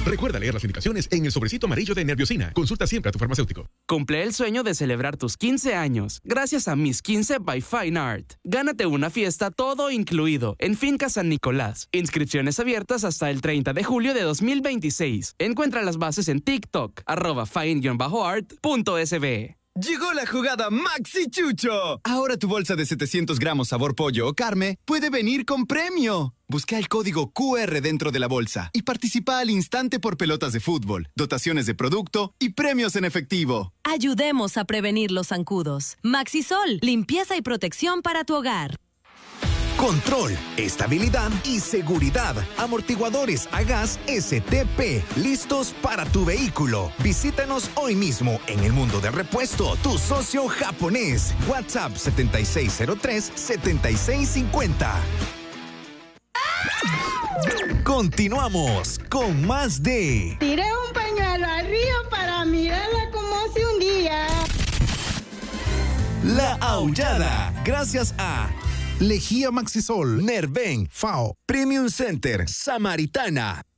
Recuerda leer las indicaciones en el sobrecito amarillo de Nerviosina. Consulta siempre a tu farmacéutico. Cumple el sueño de celebrar tus 15 años gracias a Mis 15 by Fine Art. Gánate una fiesta todo incluido en Finca San Nicolás. Inscripciones abiertas hasta el 30 de julio de 2026. Encuentra las bases en TikTok, @fine-art.sb. Llegó la jugada Maxi Chucho. Ahora tu bolsa de 700 gramos sabor pollo o carne puede venir con premio. Busca el código QR dentro de la bolsa y participa al instante por pelotas de fútbol, dotaciones de producto y premios en efectivo. Ayudemos a prevenir los zancudos. Maxisol, limpieza y protección para tu hogar. Control, estabilidad y seguridad. Amortiguadores a gas STP, listos para tu vehículo. Visítanos hoy mismo en El Mundo del Repuesto, tu socio japonés. WhatsApp 7603-7650. Continuamos con más de... Tiré un pañuelo al río para mirarla como se hundía. La Aullada, gracias a... Lejía Maxisol, Nerven, FAO, Premium Center, Samaritana,